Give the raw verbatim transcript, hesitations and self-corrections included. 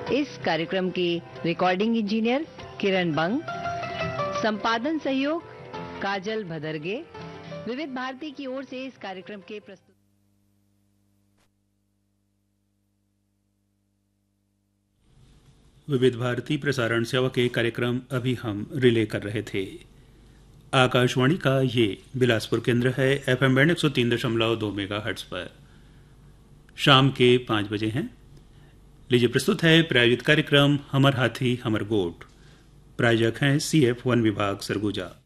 इस कार्यक्रम के recording engineer किरण बंग, संपादन सहयोग काजल भदरगे। विविध भारती की ओर से इस कार्यक्रम के प्रस्तुत विविध भारती प्रसारण सेवा के कार्यक्रम अभी हम रिले कर रहे थे। आकाशवाणी का ये बिलासपुर केंद्र है। एफएम बैंड एक सौ तीन दशमलव दो मेगा हर्ट्ज पर शाम के पाँच बजे हैं। लीजिए प्रस्तुत है प्रायोजित कार्यक्रम हमर हाथी हमर गोठ। प्रायोजक हैं सी एफ वन विभाग सरगुजा।